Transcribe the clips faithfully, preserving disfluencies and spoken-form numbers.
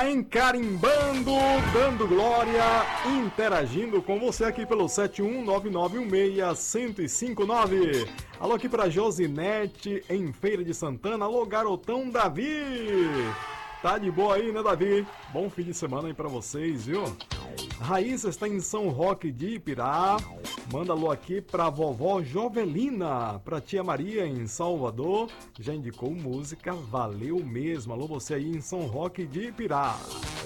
Tá encarimbando, dando glória, interagindo com você aqui pelo sete um nove nove um seis um cinco nove. Alô aqui pra Josinete, em Feira de Santana. Alô, garotão Davi. Tá de boa aí, né, Davi? Bom fim de semana aí pra vocês, viu? Raíssa está em São Roque de Ipirá. Manda alô aqui pra vovó Jovelina, pra tia Maria em Salvador. Já indicou música, valeu mesmo. Alô, você aí em São Roque de Ipirá.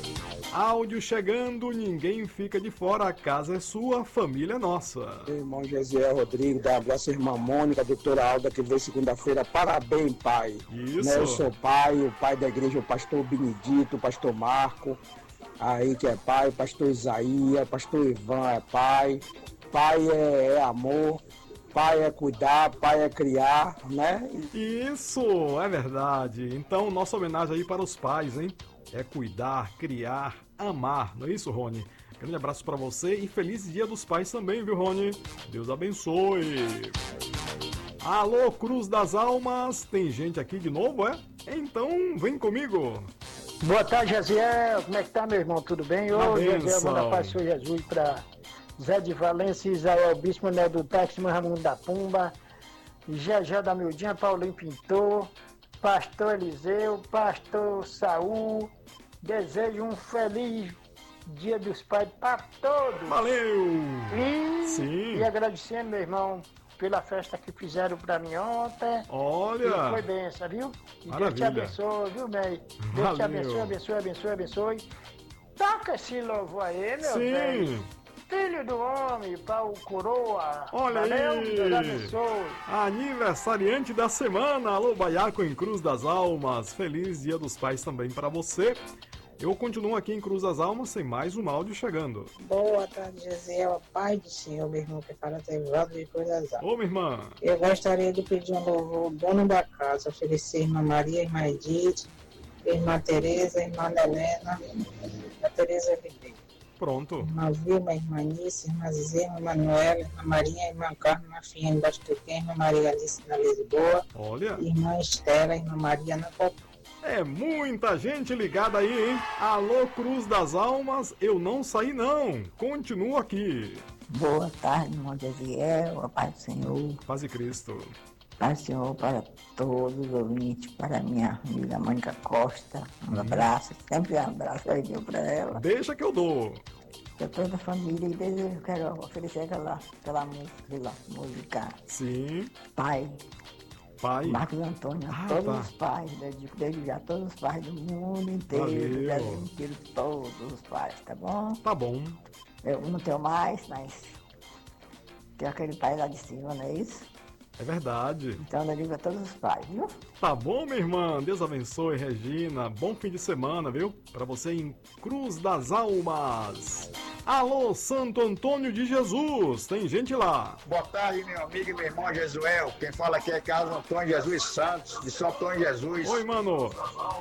Áudio chegando, ninguém fica de fora. A casa é sua, família é nossa. Irmão Gesiel Rodrigues, dá um abraço, irmã Mônica, doutora Alda, que veio segunda-feira. Parabéns, pai. Isso. Né, eu sou pai, o pai da igreja, o pastor Benedito, o pastor Marco, aí que é pai, o pastor Isaías, o pastor Ivan é pai. Pai é, é amor, pai é cuidar, pai é criar, né? Isso, é verdade. Então, nossa homenagem aí para os pais, hein? É cuidar, criar, amar, não é isso, Rony? Grande abraço para você e feliz Dia dos Pais também, viu, Rony? Deus abençoe. Alô, Cruz das Almas, tem gente aqui de novo, é? Então, vem comigo. Boa tarde, Jaziel. Como é que tá, meu irmão? Tudo bem? Ô, Jaziel, manda a paz do Senhor Jesus pra Zé de Valência, Isael Bispo, Manuel do Táxi, Raimundo da Pumba, Gegé da Mildinha, Paulinho Pintor, Pastor Eliseu, Pastor Saul. Desejo um feliz Dia dos Pais para todos. Valeu! E, Sim. E agradecendo, meu irmão, pela festa que fizeram para mim ontem. Olha! E foi benção, viu? E maravilha. Deus te abençoe, viu, Ney? Deus Valeu. te abençoe, abençoe, abençoe, abençoe. Toca esse louvor aí, meu Sim. velho. Filho do homem, pau coroa. Olha Valeu, aí! Deus abençoe. Aniversariante da semana, alô Baiaco em Cruz das Almas. Feliz Dia dos Pais também para você. Eu continuo aqui em Cruz das Almas sem mais um áudio chegando. Boa tarde, Gisele. Pai do Senhor, meu irmão, que fala Tevaldo de Cruz das Almas. Ô, minha irmã. Eu gostaria de pedir um louvor, dono da casa, oferecer irmã Maria, irmã Edith, irmã Tereza, irmã Helena, a Tereza Ribeiro. Pronto. Irmã Vilma, irmã Nice, irmã Zizé, irmã Manuela, irmã Marinha, irmã Carmen, irmã Fiane da Estuquem, irmã Maria Alice na Lisboa. Olha. Irmã Estela, irmã Maria na Copa. É muita gente ligada aí, hein? Alô, Cruz das Almas, eu não saí não. Continuo aqui. Boa tarde, irmão Jaziel, a paz do Senhor. Paz de Cristo. Paz do Senhor para todos os ouvintes, para minha amiga Mônica Costa. Um hum. abraço, sempre um abraço aí para ela. Deixa que eu dou. Para toda a família e desejo, quero oferecer aquela, aquela música, aquela música. Sim. Pai. Pai. Marcos Antônio, ah, todos tá. os pais, dedico desde já todos os pais do mundo inteiro, Brasil inteiro, todos os pais, tá bom? Tá bom. Eu não tenho mais, mas tem aquele pai lá de cima, não é isso? É verdade. Então eu digo a todos os pais, viu? Tá bom, minha irmã. Deus abençoe, Regina. Bom fim de semana, viu? Pra você em Cruz das Almas. Alô, Santo Antônio de Jesus. Tem gente lá. Boa tarde, meu amigo e meu irmão Jesuel. Quem fala aqui é Carlos Antônio Jesus Santos, de São Antônio Jesus. Oi, mano.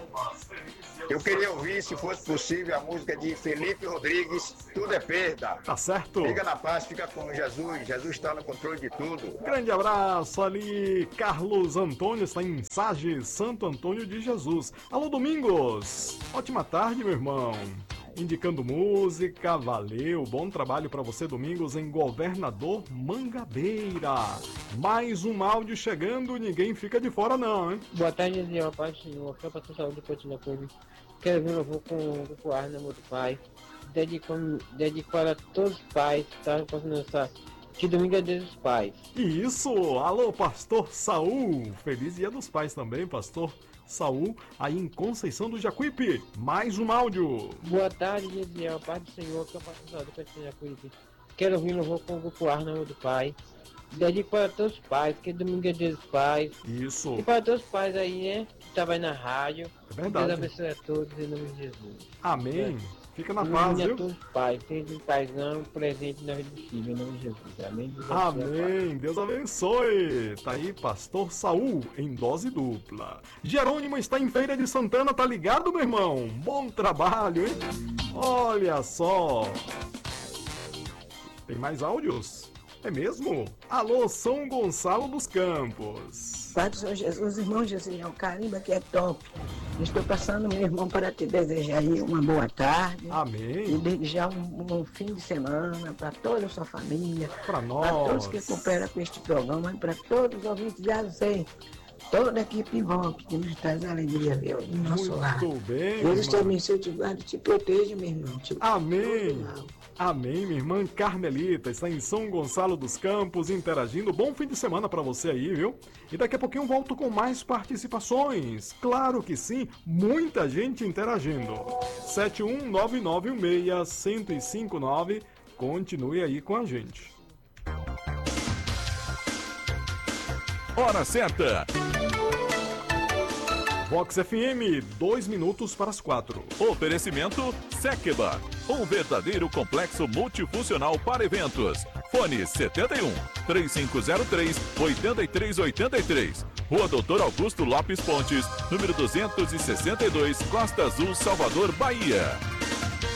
Eu queria ouvir, se fosse possível, a música de Felipe Rodrigues, Tudo é Perda. Tá certo. Fica na paz, fica com Jesus. Jesus está no controle de tudo. Grande abraço ali. Carlos Antônio está em Sage, Santo Antônio de Jesus. Alô, Domingos. Ótima tarde, meu irmão. Indicando música, valeu, bom trabalho para você, Domingos, em Governador Mangabeira. Mais um áudio chegando, ninguém fica de fora não, hein? Boa tarde, Daniel, Pai do Senhor, aqui é o pastor Saúde Coutinho Clube. Quero ver um louvor com o grupo Arna, meu pai. Dedico, dedico para todos os pais que estão passando essa... Que domingo é dia dos pais. Isso, alô, pastor Saul, feliz dia dos pais também, pastor Saul, aí em Conceição do Jacuípe, mais um áudio. Boa tarde, Gesiel, Pai do Senhor, que é o pastor Saul do Coutinho Jacuípe. Quero ouvir um louvor com o grupo Arna, do pai. Dedico para todos os pais, que domingo é dia dos pais. Isso. E para todos os pais aí, né, que trabalham na rádio. É verdade. Deus abençoe a todos, em nome de Jesus. Amém. É. Fica na em paz, nome viu? a todos os pais, seja um paizão presente na vida do filho, em nome de Jesus. Amém. Deus Amém. Deus abençoe. Tá aí, pastor Saul, em dose dupla. Jerônimo está em Feira de Santana, tá ligado, meu irmão? Bom trabalho, hein? Olha só. Tem mais áudios? É mesmo? Alô, São Gonçalo dos Campos. Pai do Senhor Jesus, irmão Jesus, o carimba que é top. Estou passando, meu irmão, para te desejar aí uma boa tarde. Amém. E desejar um, um fim de semana para toda a sua família. Para nós. Para todos que cooperam com este programa e para todos os ouvintes de Azei. Toda a equipe bom que nos traz alegria, meu, no nosso lar. Muito bem, Deus irmã. te abençoe, te guarde, te proteja, meu irmão. Te Amém. Amém, minha irmã Carmelita, está em São Gonçalo dos Campos, interagindo. Bom fim de semana para você aí, viu? E daqui a pouquinho eu volto com mais participações. Claro que sim, muita gente interagindo. sete um nove nove um seis, um zero cinco nove, continue aí com a gente. Hora certa. Vox F M, dois minutos para as quatro. Oferecimento Sekeba, um verdadeiro complexo multifuncional para eventos. Fone setenta e um, três cinco zero três, oito três oito três. Rua Doutor Augusto Lopes Pontes, número duzentos e sessenta e dois, Costa Azul, Salvador, Bahia.